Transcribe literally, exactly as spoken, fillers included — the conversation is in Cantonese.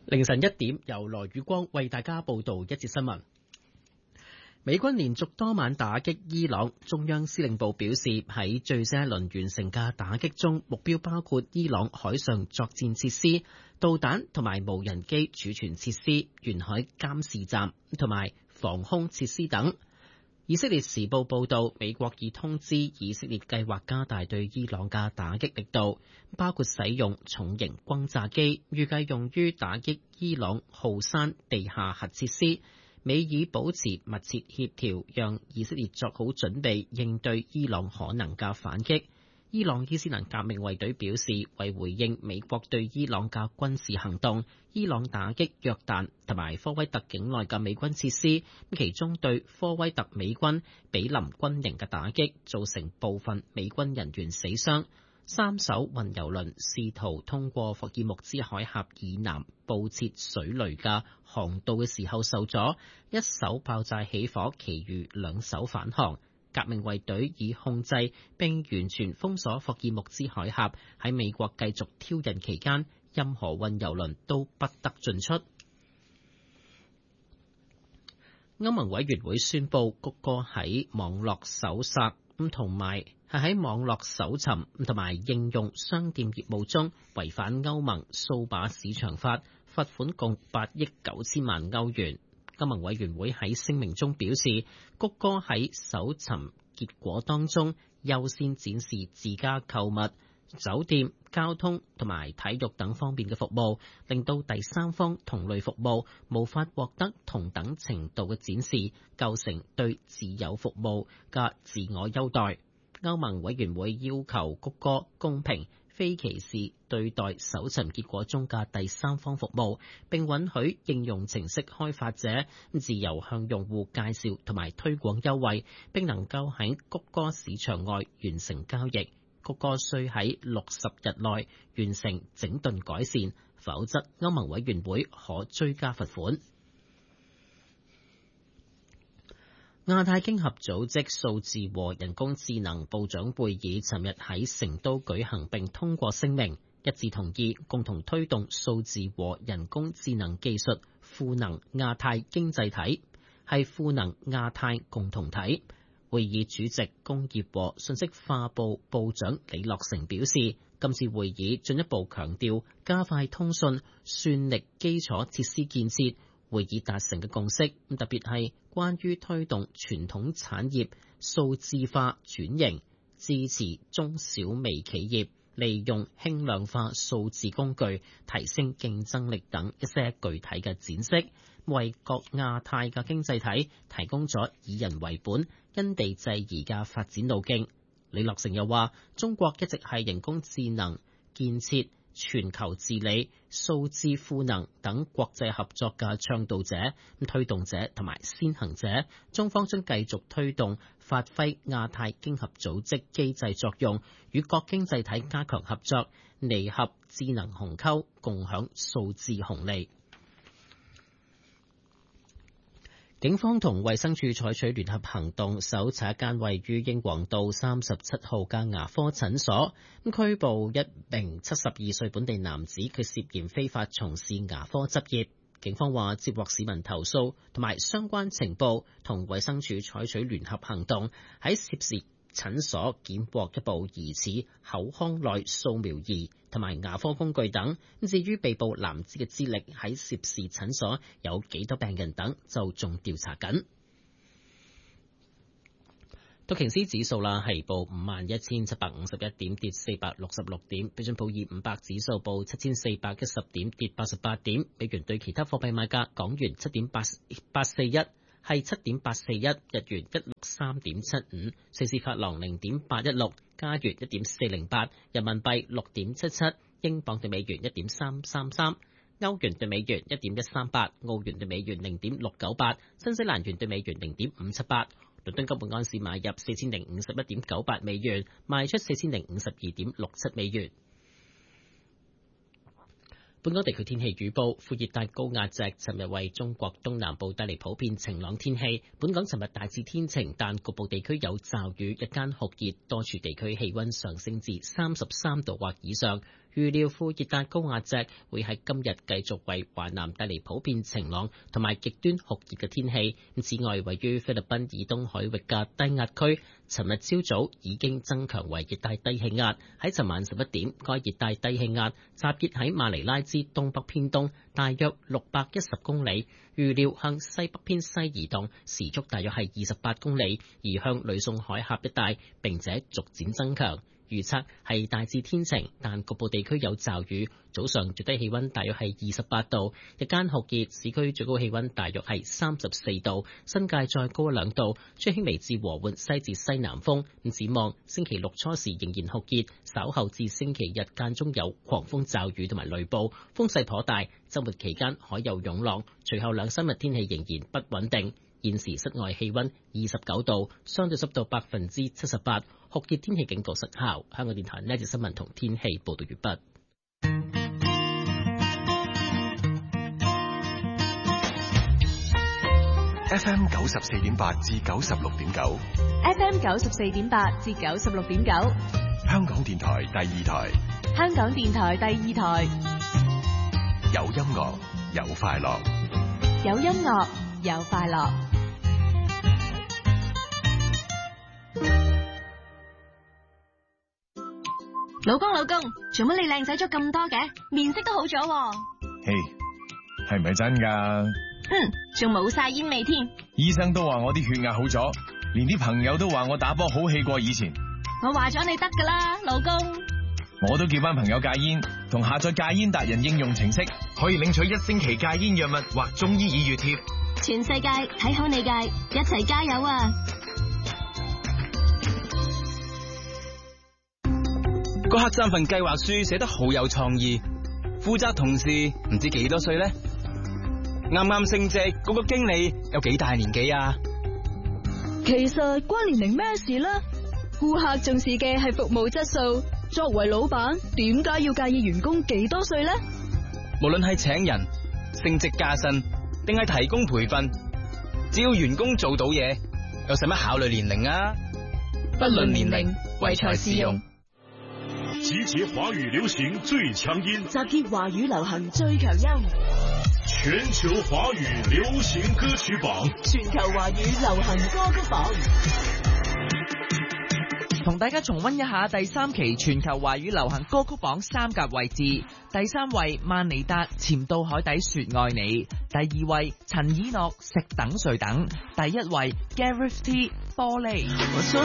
凌晨一點，由羅宇光為大家報道一節新聞。美軍連續多晚打擊伊朗，中央司令部表示，喺最新一輪完成嘅打擊中，目標包括伊朗海上作戰設施、導彈同埋無人機儲存設施、沿海監視站同埋防空設施等。以色列時報報道，美國已通知以色列計劃加大對伊朗嘅打擊力度，包括使用重型轟炸機，預計用於打擊伊朗浩山地下核設施。美以保持密切協調，讓以色列作好準備應對伊朗可能嘅反擊。伊朗伊斯蘭革命衛隊表示，為回應美國對伊朗嘅軍事行動，伊朗打擊約旦同埋科威特境內嘅美軍設施，其中對科威特美軍比林軍營嘅打擊，造成部分美軍人員死傷。三艘運油輪試圖通過霍爾木茲海峽以南布設水雷嘅航道嘅時候受阻，一艘爆炸起火，其餘兩艘返航。革命衛隊已控制並完全封鎖霍爾木茲海峽，喺美國繼續挑釁期間，任何運油輪都不得進出。歐盟委員會宣布，谷歌喺網絡搜索咁同埋係喺網絡搜尋同埋應用商店業務中違反歐盟掃把市場法，罰款共八億九千萬歐元。歐盟委員會喺聲明中表示，谷歌喺搜尋結果當中優先展示自家購物、酒店、交通同埋體育等方面嘅服務，令到第三方同類服務無法獲得同等程度嘅展示，構成對自有服務嘅自我優待。歐盟委員會要求谷歌公平、非歧視對待搜尋結果中嘅第三方服務，並允許應用程式開發者自由向用戶介紹同埋推廣優惠，並能夠喺谷歌市場外完成交易。谷歌需喺六十日內完成整頓改善，否則歐盟委員會可追加罰款。亞太經合組織數字和人工智能部長會議尋日喺成都舉行，並通過聲明，一致同意共同推動數字和人工智能技術賦能亞太經濟體，係賦能亞太共同體。會議主席工業和信息化部部長李樂成表示，今次會議進一步強調加快通訊算力基礎設施建設。會議達成嘅共識，特別係關於推動傳統產業數字化轉型，支持中小微企業利用輕量化數字工具提升競爭力等一些具體嘅展示，為各亞太嘅經濟體提供咗以人為本、因地制宜嘅發展路徑。李樂成又話，中國一直係人工智能建設、全球治理、數字賦能等國際合作嘅倡導者、推動者同埋先行者。中方將繼續推動發揮亞太經合組織機制作用，與各經濟體加強合作，彌合智能鴻溝，共享數字紅利。警方同衛生署採取聯合行動，搜查一間位於英皇道三十七號嘅牙科診所，咁拘捕一名七十二歲本地男子，佢涉嫌非法從事牙科執業。警方話接獲市民投訴同埋相關情報，同衛生署採取聯合行動，喺涉事診所檢獲一部疑似口腔內掃描儀同埋牙科工具等。至於被捕男子嘅資歷喺涉事診所有幾多病人等，就仲調查緊。道瓊斯指數啦係報五萬一千七百五十一點，跌四百六十六點。標準普爾五百指數報七千四百一十點，跌八十八點。美元對其他貨幣買價，港元七點八八四一。係七點八四一，日元一六三點七五，瑞士法郎零點八一六，加元一點四零八，人民幣六點七七，英鎊對美元一點三三三，歐元對美元一點一三八，澳元對美元零點六九八，新西蘭元對美元零點五七八。倫敦金本安士買入四千零五十一點九八美元，賣出四千零五十二點六七美元。本港地區天氣預報，副熱帶高壓脊尋日為中國東南部帶嚟普遍晴朗天氣。本港尋日大致天晴，但局部地區有驟雨，日間酷熱，多處地區氣溫上升至三十三度或以上。 預料副熱帶高壓脊會喺今日繼續為華南帶嚟普遍晴朗同埋極端酷熱嘅天氣。此外，位於菲律賓以東海域嘅低壓區，尋日朝早已經增強為熱帶低氣壓。喺尋晚十一點，該熱帶低氣壓集結喺馬尼拉之東北偏東，大約六百一十公里，預料向西北偏西移動，時速大約係二十八公里，移向呂宋海峽一帶，並且逐漸增強。預測係大致天晴，但局部地區有驟雨。早上最低氣溫大約係二十八度，日間酷熱，市區最高氣溫大約係三十四度，新界再高一兩度。吹輕微至和緩西至西南風。咁展望星期六初時仍然酷熱，稍後至星期日間中有狂風驟雨同埋雷暴，風勢頗大。週末期間海有湧浪，隨後兩三日天氣仍然不穩定。現時室外氣溫二十九度，相對濕度百分之七十八，酷熱天氣警告失效。香港電台呢節新聞同天氣報道完畢。 F M 九十四點八至九十六點九 ，F M 九十四點八至九十六點九， 香港電台第二台， 香港電台第二台， 有音樂有快樂， 有音樂有快樂。老公，老公，做乜你靚仔咗咁多嘅？面色都好咗喎。 嘿，係咪真噶？ 嗯，仲冇晒煙味添。 醫生都話我啲血壓好咗，連啲朋友都話我打波好氣過以前。 我話咗你得噶啦，老公。 我都叫班朋友戒煙，同下載戒煙達人應用程式，可以領取一星期戒煙藥物或中醫耳穴貼。 全世界睇好你戒，一齊加油啊！ 個黑三份計劃書寫得好有創意，負責同事唔知幾多歲呢？啱啱升職嗰個經理有幾大年紀啊？ 其實關年齡咩事呢？顧客重視嘅係服務質素，作為老闆點解要介意員工幾多歲呢？ 無論係請人、升職加薪，定係提供培訓，只要員工做到嘢，又使乜考慮年齡啊？不論年齡，唯才是用。 集結華語流行最強音， 集結華語流行最強音， 全球華語流行歌曲榜， 全球華語流行歌曲榜。 同大家重溫一下第三期全球華語流行歌曲榜三甲位置。第三位萬妮達潛到海底說愛你，第二位陳以諾食等誰等，第一位 Gareth T 玻璃。